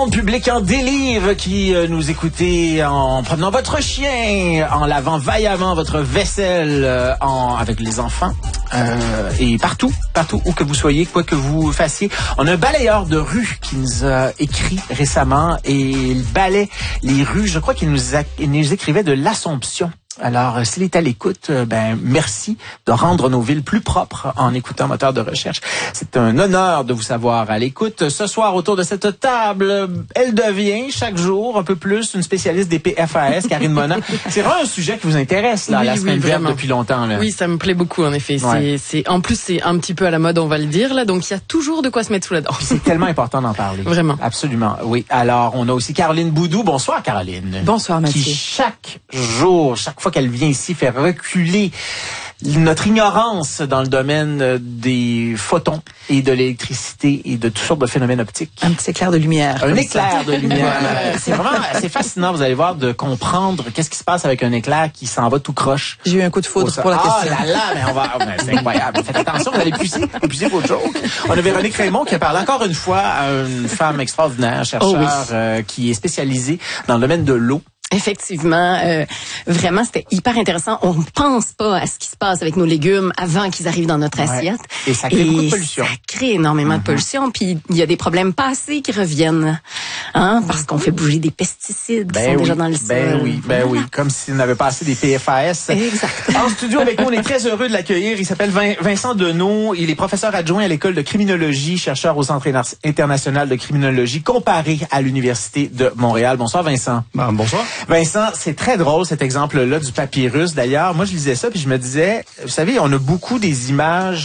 Public en délire qui nous écoutez en promenant votre chien, en lavant vaillamment votre vaisselle avec les enfants et partout où que vous soyez, quoi que vous fassiez. On a un balayeur de rue qui nous a écrit récemment et il balaie les rues. Je crois qu'il nous écrivait de l'Assomption. Alors, s'il est à l'écoute, merci de rendre nos villes plus propres en écoutant Moteur de recherche. C'est un honneur de vous savoir à l'écoute. Ce soir, autour de cette table, elle devient chaque jour un peu plus une spécialiste des PFAS, Karine Monin. C'est vraiment un sujet qui vous intéresse, là, la semaine verte depuis longtemps, là. Oui, ça me plaît beaucoup, en effet. Ouais. En plus, c'est un petit peu à la mode, on va le dire, là. Donc, il y a toujours de quoi se mettre sous la dent. C'est tellement important d'en parler. Vraiment. Absolument, oui. Alors, on a aussi Caroline Boudou. Bonsoir, Caroline. Bonsoir, Mathieu. Qui, chaque jour, chaque fois qu'elle vient ici, fait reculer notre ignorance dans le domaine des photons et de l'électricité et de toutes sortes de phénomènes optiques. Un petit éclair de lumière. Un éclair de lumière. C'est vraiment assez fascinant, vous allez voir, de comprendre qu'est-ce qui se passe avec un éclair qui s'en va tout croche. J'ai eu un coup de foudre pour la question. Ah là là, mais c'est incroyable. Faites attention, vous allez épuiser vos jokes. On a Véronique Raymond qui a parlé encore une fois à une femme extraordinaire, chercheur, qui est spécialisée dans le domaine de l'eau. Effectivement, vraiment, c'était hyper intéressant. On ne pense pas à ce qui se passe avec nos légumes avant qu'ils arrivent dans notre assiette. Et ça crée beaucoup de pollution. Ça crée énormément de pollution. Puis il y a des problèmes passés qui reviennent, parce qu'on fait bouger des pesticides qui sont déjà dans le sol. Ben oui, comme s'il n'avait pas assez des PFAS. Exact. En studio avec nous, on est très heureux de l'accueillir. Il s'appelle Vincent Deneau. Il est professeur adjoint à l'école de criminologie, chercheur au Centre international de criminologie comparée à l'Université de Montréal. Bonsoir, Vincent. Bonsoir. Vincent, c'est très drôle cet exemple-là du papyrus. D'ailleurs, moi je lisais ça puis je me disais, vous savez, on a beaucoup des images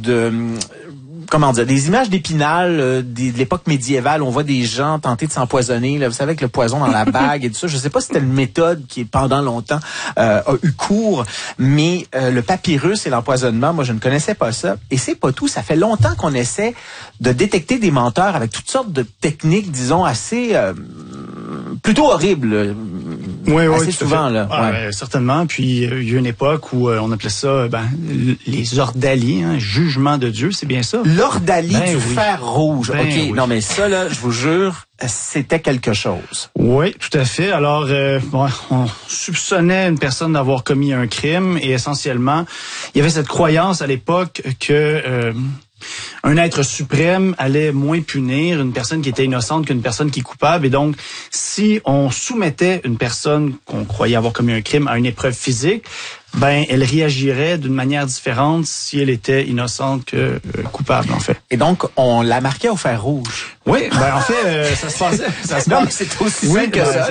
des images d'Épinal de l'époque médiévale. On voit des gens tenter de s'empoisonner, là, vous savez, avec le poison dans la bague et tout ça. Je sais pas si c'était une méthode qui, pendant longtemps, a eu cours, mais le papyrus et l'empoisonnement, moi, je ne connaissais pas ça. Et c'est pas tout. Ça fait longtemps qu'on essaie de détecter des menteurs avec toutes sortes de techniques, disons, assez plutôt horribles. Oui, assez souvent, là. Ouais. Certainement. Puis, il y a eu une époque où on appelait ça les ordalies, jugement de Dieu, c'est bien ça? L'ordalie du fer rouge. OK, oui. Non, mais ça, là, je vous jure, c'était quelque chose. Oui, tout à fait. Alors, on soupçonnait une personne d'avoir commis un crime et essentiellement, il y avait cette croyance à l'époque que un être suprême allait moins punir une personne qui était innocente qu'une personne qui est coupable. Et donc, si on soumettait une personne qu'on croyait avoir commis un crime à une épreuve physique, elle réagirait d'une manière différente si elle était innocente que coupable, en fait. Et donc, on la marquait au fer rouge. Oui, en fait, ça se passait. Non, mais c'est aussi simple que ça.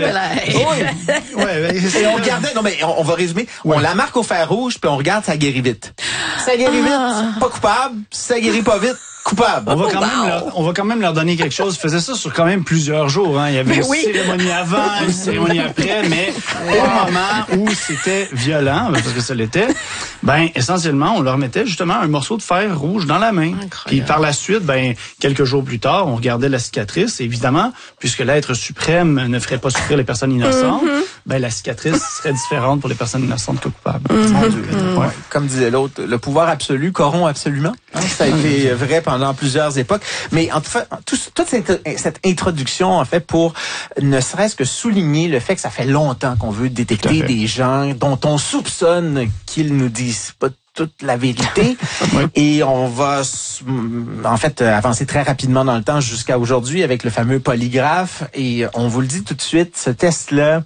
Et on regardait, on va résumer. Ouais. On la marque au fer rouge, puis on regarde, ça guérit vite. Ça guérit vite, pas coupable. Ça guérit pas vite, coupable. On va quand même leur donner quelque chose. Ils faisaient ça sur quand même plusieurs jours. Il y avait une cérémonie avant, une cérémonie après, mais au moment où c'était violent, parce que ça l'était, essentiellement, on leur mettait justement un morceau de fer rouge dans la main. Incroyable. Puis par la suite, quelques jours plus tard, on regardait la cicatrice. Évidemment, puisque l'être suprême ne ferait pas souffrir les personnes innocentes, la cicatrice serait différente pour les personnes innocentes que coupables. Ouais. Comme disait l'autre, le pouvoir absolu corrompt absolument. Ça a été vrai pendant plusieurs époques. Mais en tout cas, toute cette introduction, en fait, pour ne serait-ce que souligner le fait que ça fait longtemps qu'on veut détecter des gens dont on soupçonne qu'ils nous disent pas toute la vérité. Et on va, en fait, avancer très rapidement dans le temps jusqu'à aujourd'hui avec le fameux polygraphe. Et on vous le dit tout de suite, ce test-là,